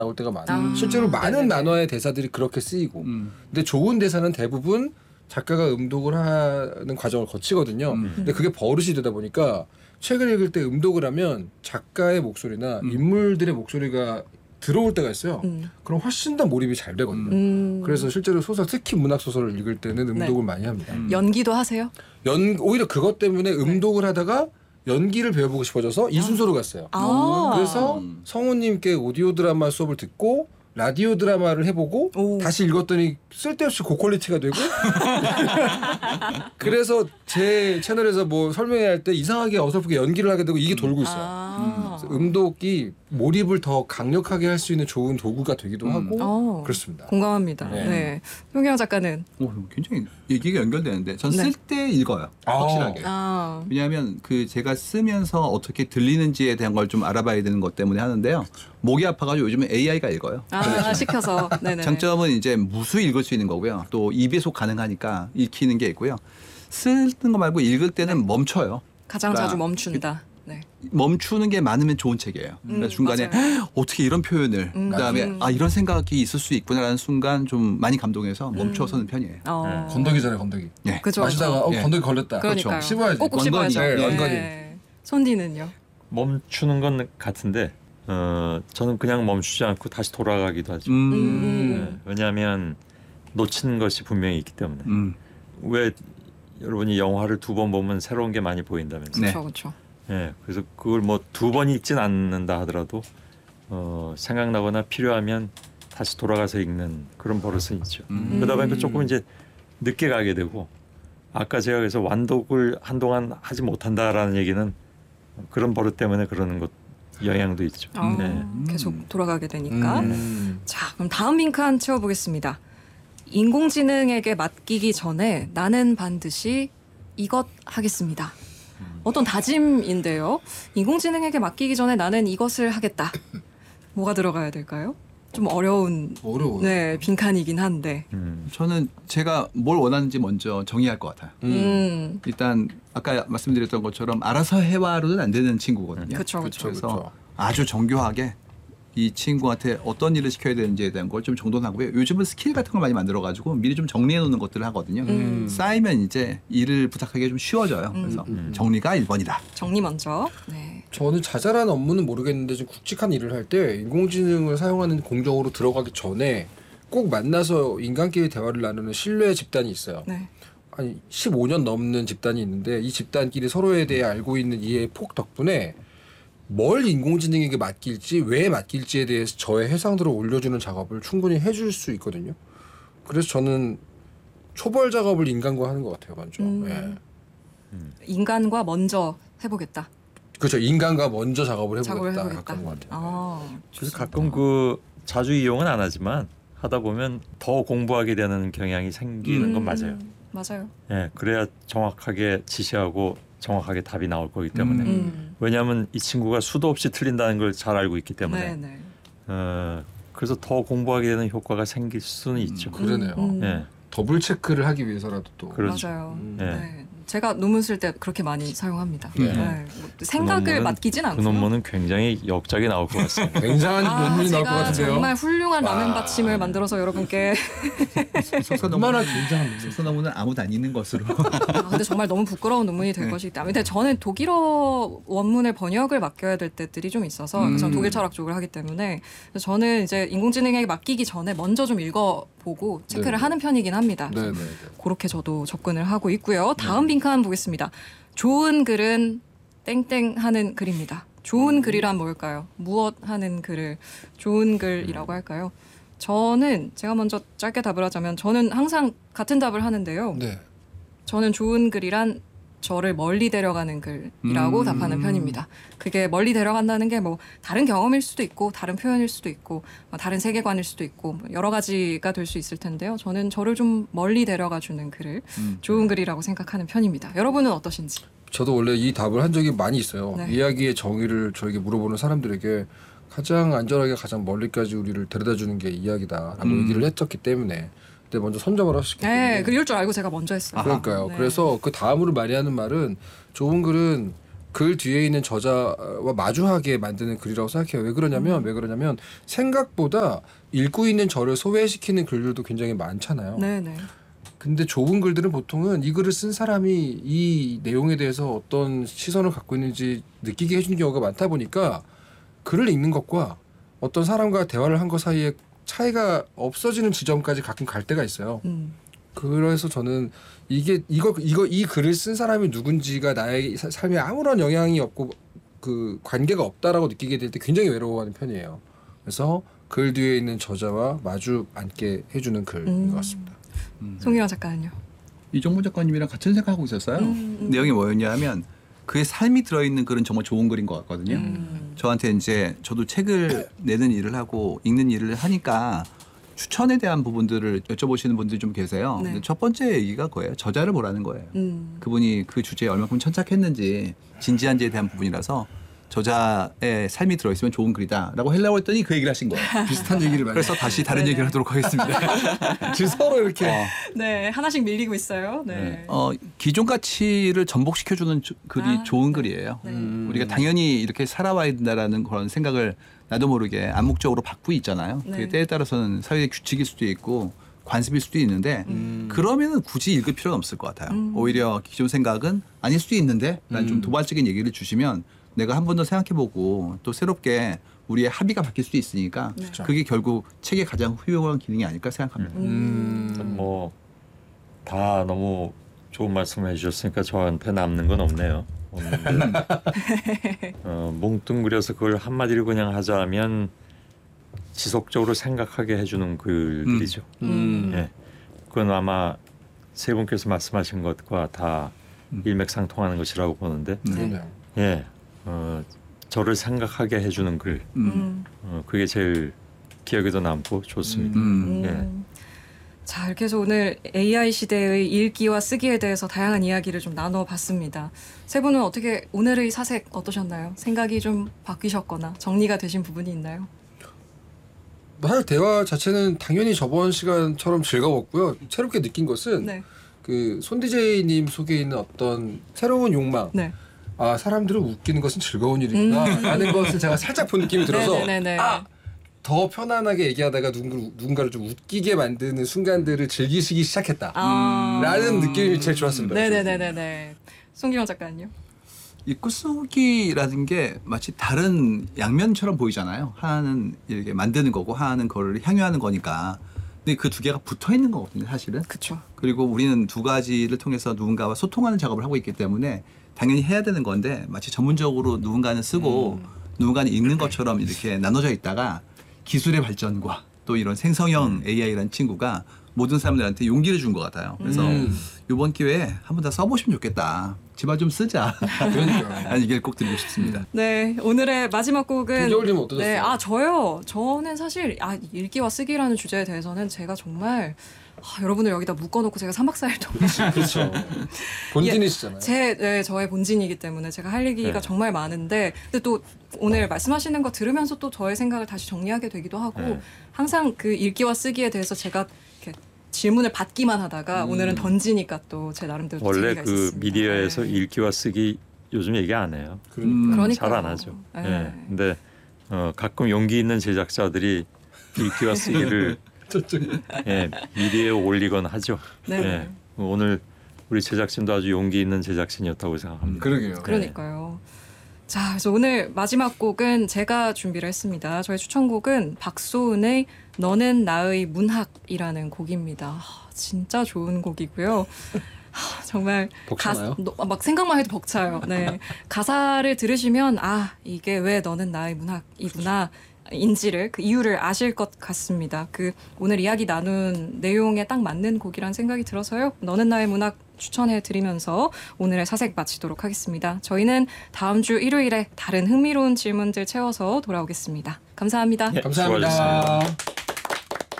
나올 때가 많아요. 실제로 많은 만화의 대사들이 그렇게 쓰이고 근데 좋은 대사는 대부분 작가가 음독을 하는 과정을 거치거든요. 근데 그게 버릇이 되다 보니까 책을 읽을 때 음독을 하면 작가의 목소리나 인물들의 목소리가 들어올 때가 있어요. 그럼 훨씬 더 몰입이 잘 되거든요. 그래서 실제로 소설, 특히 문학 소설을 읽을 때는 음독을 많이 합니다. 연기도 하세요? 오히려 그것 때문에 음독을 하다가 연기를 배워보고 싶어져서 이 순서로 갔어요. 그래서 성우님께 오디오 드라마 수업을 듣고 라디오 드라마를 해보고 다시 읽었더니 쓸데없이 고퀄리티가 되고 그래서 제 채널에서 뭐 설명할 때 이상하게 어설프게 연기를 하게 되고 이게 돌고 있어요. 음독이 몰입을 더 강력하게 할 수 있는 좋은 도구가 되기도 하고 그렇습니다. 공감합니다. 네. 송기영 작가는 굉장히 얘기가 연결되는데 전 쓸 때 읽어요. 확실하게. 왜냐하면 그 제가 쓰면서 어떻게 들리는지에 대한 걸 좀 알아봐야 되는 것 때문에 하는데요. 목이 아파가지고 요즘은 AI가 읽어요. 시켜서. 네네. 장점은 이제 무수 읽을 수 있는 거고요. 또 2배속 가능하니까 읽히는 게 있고요. 쓰는 거 말고 읽을 때는 멈춰요. 가장 자주 멈춘다. 네. 멈추는 게 많으면 좋은 책이에요. 그러니까 중간에 어떻게 이런 표현을 그다음에 이런 생각이 있을 수 있구나라는 순간 좀 많이 감동해서 멈춰서는 편이에요. 건더기잖아요, 건더기. 네. 그죠. 마시다가 건더기 걸렸다. 그러니까요. 그렇죠. 씹어야지. 꼭꼭 씹어야죠. 원건이. 손디는요? 멈추는 건 같은데 저는 그냥 멈추지 않고 다시 돌아가기도 하죠. 왜냐하면 놓치는 것이 분명히 있기 때문에. 왜 여러분이 영화를 2번 보면 새로운 게 많이 보인다면서요. 그렇죠, 그렇죠. 네, 그래서 그걸 뭐 2번 읽진 않는다 하더라도 생각나거나 필요하면 다시 돌아가서 읽는 그런 버릇은 있죠. 그러다 보니까 조금 이제 늦게 가게 되고 아까 제가 그래서 완독을 한동안 하지 못한다라는 얘기는 그런 버릇 때문에 그러는 것 영향도 있죠. 네. 계속 돌아가게 되니까. 자, 그럼 다음 빈칸 한 채워보겠습니다. 인공지능에게 맡기기 전에 나는 반드시 이것 하겠습니다. 어떤 다짐인데요. 인공지능에게 맡기기 전에 나는 이것을 하겠다. 뭐가 들어가야 될까요? 좀 어려워요. 네, 빈칸이긴 한데. 저는 제가 뭘 원하는지 먼저 정의할 것 같아요. 일단 아까 말씀드렸던 것처럼 알아서 해와로는 안 되는 친구거든요. 그렇죠. 그래서 아주 정교하게 이 친구한테 어떤 일을 시켜야 되는지에 대한 걸 좀 정돈하고요. 요즘은 스킬 같은 걸 많이 만들어가지고 미리 좀 정리해 놓는 것들을 하거든요. 쌓이면 이제 일을 부탁하기가 좀 쉬워져요. 그래서 정리가 1번이다. 정리 먼저. 네. 저는 자잘한 업무는 모르겠는데 좀 굵직한 일을 할 때 인공지능을 사용하는 공정으로 들어가기 전에 꼭 만나서 인간끼리 대화를 나누는 신뢰 집단이 있어요. 네. 아니 15년 넘는 집단이 있는데 이 집단끼리 서로에 대해 알고 있는 이해의 폭 덕분에 뭘 인공지능에게 맡길지 왜 맡길지에 대해서 저의 해상도를 올려주는 작업을 충분히 해줄 수 있거든요. 그래서 저는 초벌 작업을 인간과 하는 것 같아요. 먼저. 인간과 먼저 해보겠다. 그렇죠. 인간과 먼저 작업을 해보겠다. 가까운 것 같아요. 그래서 가끔 그 자주 이용은 안 하지만 하다 보면 더 공부하게 되는 경향이 생기는 건 맞아요. 맞아요. 네, 그래야 정확하게 지시하고 정확하게 답이 나올 거기 때문에. 왜냐하면 이 친구가 수도 없이 틀린다는 걸 잘 알고 있기 때문에. 그래서 더 공부하게 되는 효과가 생길 수는 있죠. 그러네요. 네. 더블 체크를 하기 위해서라도 또. 그렇죠. 맞아요. 네. 제가 논문 쓸 때 그렇게 많이 사용합니다. 뭐 생각을 맡기진 않고요. 그 논문은 굉장히 역작이 나올 것 같습니다. 굉장한 논문이 나올 것 제가 같은데요. 정말 훌륭한 라면 받침을 만들어서 여러분께 얼마나 굉장한 석사논문은 아무도 안 읽는 것으로. 근데 정말 너무 부끄러운 논문이 될 것이기 때문에 근데 저는 독일어 원문의 번역을 맡겨야 될 때들이 좀 있어서 저는 독일 철학 쪽을 하기 때문에 저는 이제 인공지능에게 맡기기 전에 먼저 좀 읽어보고 체크를 하는 편이긴 합니다. 그렇게 저도 접근을 하고 있고요. 다음 빈칸 보겠습니다. 좋은 글은 땡땡 하는 글입니다. 좋은 글이란 뭘까요? 무엇 하는 글을 좋은 글이라고 할까요? 저는 제가 먼저 짧게 답을 하자면 저는 항상 같은 답을 하는데요. 저는 좋은 글이란 저를 멀리 데려가는 글이라고 답하는 편입니다. 그게 멀리 데려간다는 게 뭐 다른 경험일 수도 있고 다른 표현일 수도 있고 뭐 다른 세계관일 수도 있고 뭐 여러 가지가 될 수 있을 텐데요. 저는 저를 좀 멀리 데려가 주는 글을 좋은 글이라고 생각하는 편입니다. 여러분은 어떠신지? 저도 원래 이 답을 한 적이 많이 있어요. 이야기의 정의를 저에게 물어보는 사람들에게 가장 안전하게 가장 멀리까지 우리를 데려다 주는 게 이야기다라고 얘기를 했었기 때문에 근데 먼저 선점을 하셨기 때문에 네, 그럴 줄 알고 제가 먼저 했어요. 그러니까요. 그래서 그 다음으로 많이 하는 말은 좋은 글은 글 뒤에 있는 저자와 마주하게 만드는 글이라고 생각해요. 왜 그러냐면 생각보다 읽고 있는 저를 소외시키는 글들도 굉장히 많잖아요. 네네. 근데 좁은 글들은 보통은 이 글을 쓴 사람이 이 내용에 대해서 어떤 시선을 갖고 있는지 느끼게 해주는 경우가 많다 보니까 글을 읽는 것과 어떤 사람과 대화를 한 것 사이에 차이가 없어지는 지점까지 가끔 갈 때가 있어요. 그래서 저는 이 글을 쓴 사람이 누군지가 나의 삶에 아무런 영향이 없고 그 관계가 없다라고 느끼게 될 때 굉장히 외로워하는 편이에요. 그래서 글 뒤에 있는 저자와 마주 앉게 해주는 글인 것 같습니다. 송기환 작가는요? 이종문 작가님이랑 같은 생각하고 있었어요. 내용이 뭐였냐면 그의 삶이 들어있는 글은 정말 좋은 글인 것 같거든요. 저한테 이제 저도 책을 내는 일을 하고 읽는 일을 하니까 추천에 대한 부분들을 여쭤보시는 분들이 좀 계세요. 네. 근데 첫 번째 얘기가 그거예요. 저자를 보라는 거예요. 그분이 그 주제에 얼마큼 천착했는지 진지한지에 대한 부분이라서 저자의 삶이 들어있으면 좋은 글이다라고 하려고 했더니 그 얘기를 하신 거예요. 비슷한 얘기를 많이 그래서 다시 다른 네네. 얘기를 하도록 하겠습니다. 지금 서로 이렇게 네, 하나씩 밀리고 있어요. 네. 기존 가치를 전복시켜주는 글이 좋은 글이에요. 네. 우리가 당연히 이렇게 살아와야 된다라는 그런 생각을 나도 모르게 암묵적으로 받고 있잖아요. 네. 그게 때에 따라서는 사회의 규칙일 수도 있고 관습일 수도 있는데 그러면은 굳이 읽을 필요는 없을 것 같아요. 오히려 기존 생각은 아닐 수도 있는데 난 좀 도발적인 얘기를 주시면 내가 한 번 더 생각해보고 또 새롭게 우리의 합의가 바뀔 수도 있으니까 네. 그게 결국 책의 가장 훌륭한 기능이 아닐까 생각합니다. 뭐 다 너무 좋은 말씀을 해주셨으니까 저한테 남는 건 없네요. 없는데 뭉뚱그려서 그걸 한마디로 그냥 하자면 지속적으로 생각하게 해주는 글들이죠. 예, 그건 아마 세 분께서 말씀하신 것과 다 일맥상통하는 것이라고 보는데, 그러네요. 예, 저를 생각하게 해주는 글, 그게 제일 기억에도 남고 좋습니다. 예. 자, 이렇게 해서 오늘 AI 시대의 읽기와 쓰기에 대해서 다양한 이야기를 좀 나눠봤습니다. 세 분은 어떻게 오늘의 사색 어떠셨나요? 생각이 좀 바뀌셨거나 정리가 되신 부분이 있나요? 사실 대화 자체는 당연히 저번 시간처럼 즐거웠고요. 새롭게 느낀 것은 네. 그 손디제이님 속에 있는 어떤 새로운 욕망. 네. 아, 사람들을 웃기는 것은 즐거운 일이구나 라는 것을 제가 살짝 본 느낌이 들어서 네네네네. 더 편안하게 얘기하다가 누군가를 좀 웃기게 만드는 순간들을 즐기시기 시작했다 라는 느낌이 제일 좋았습니다. 네네네네. 송기환 작가는요? 읽고 쓰기라는 게 마치 다른 양면처럼 보이잖아요. 하나는 이렇게 만드는 거고 하나는 그걸 향유하는 거니까. 근데 그 두 개가 붙어 있는 거거든요, 사실은. 그렇죠. 그리고 우리는 두 가지를 통해서 누군가와 소통하는 작업을 하고 있기 때문에 당연히 해야 되는 건데 마치 전문적으로 누군가는 쓰고 누군가는 읽는 것처럼 이렇게 나눠져 있다가 기술의 발전과 또 이런 생성형 AI라는 친구가 모든 사람들한테 용기를 준 것 같아요. 그래서 이번 기회에 한번 다 써보시면 좋겠다. 제발 좀 쓰자. 그러니까요. 라는 얘기를 꼭 드리고 싶습니다. 네, 오늘의 마지막 곡은 김겨울님은 어떠셨어요? 네, 저요. 저는 사실 읽기와 쓰기라는 주제에 대해서는 제가 정말 여러분을 여기다 묶어놓고 제가 3박 4일 동안 그렇죠. 본진이시잖아요. 저의 본진이기 때문에 제가 할 얘기가 네. 정말 많은데 근데 또 오늘 말씀하시는 거 들으면서 또 저의 생각을 다시 정리하게 되기도 하고 네. 항상 그 읽기와 쓰기에 대해서 제가 이렇게 질문을 받기만 하다가 오늘은 던지니까 또 제 나름대로 또 원래 재미가 그 있었습니다. 미디어에서 네. 읽기와 쓰기 요즘 얘기 안 해요. 그러니까요. 잘 안 하죠. 네. 예. 근데 가끔 용기 있는 제작자들이 읽기와 쓰기를 미디어에 올리곤 하죠. 네. 예. 오늘 우리 제작진도 아주 용기 있는 제작진이었다고 생각합니다. 그러게요. 그러니까요. 자, 그래서 오늘 마지막 곡은 제가 준비를 했습니다. 저의 추천곡은 박소은의 너는 나의 문학이라는 곡입니다. 진짜 좋은 곡이고요. 정말 벅차나요? 막 생각만 해도 벅차요. 네. 가사를 들으시면 이게 왜 너는 나의 문학이구나 인지를 그 이유를 아실 것 같습니다. 그 오늘 이야기 나눈 내용에 딱 맞는 곡이라는 생각이 들어서요. 너는 나의 문학 추천해 드리면서 오늘의 사색 마치도록 하겠습니다. 저희는 다음 주 일요일에 다른 흥미로운 질문들 채워서 돌아오겠습니다. 감사합니다. 예, 감사합니다. 수고하셨습니다.